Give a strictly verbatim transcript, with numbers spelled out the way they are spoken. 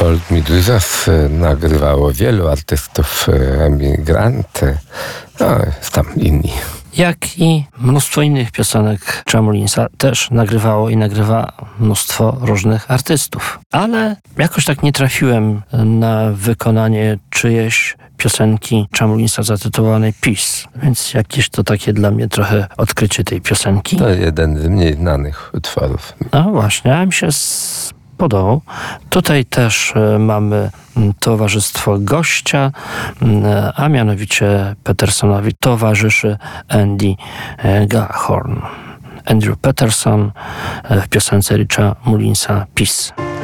Hold Me Jesus nagrywało wielu artystów emigrant, no jest tam inni. Jak i mnóstwo innych piosenek Chamullinsa też nagrywało i nagrywa mnóstwo różnych artystów. Ale jakoś tak nie trafiłem na wykonanie czyjeś piosenki Chamullinsa zatytułowanej Peace. Więc jakieś to takie dla mnie trochę odkrycie tej piosenki. To jeden z mniej znanych utworów. No właśnie, a mi się podobał. Tutaj też mamy towarzystwo gościa, a mianowicie Petersonowi towarzyszy Andy Gahorn. Andrew Peterson w piosence Richa Mullinsa Peace.